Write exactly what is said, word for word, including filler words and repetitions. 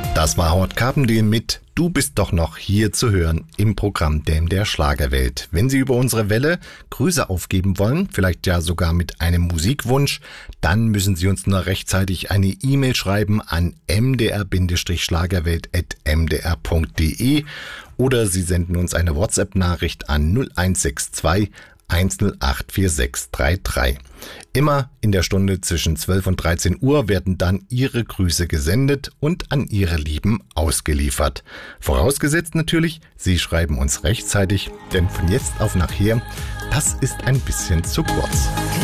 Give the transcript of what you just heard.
Das war Howard Carpendale mit Du bist doch noch hier zu hören im Programm D A M der Schlagerwelt. Wenn Sie über unsere Welle Grüße aufgeben wollen, vielleicht ja sogar mit einem Musikwunsch, dann müssen Sie uns nur rechtzeitig eine E-Mail schreiben an m d r schlagerwelt at m d r punkt d e oder Sie senden uns eine WhatsApp-Nachricht an null eins sechs zwei eins null acht vier sechs drei drei. Immer in der Stunde zwischen zwölf und dreizehn Uhr werden dann Ihre Grüße gesendet und an Ihre Lieben ausgeliefert. Vorausgesetzt natürlich, Sie schreiben uns rechtzeitig, denn von jetzt auf nachher, das ist ein bisschen zu kurz.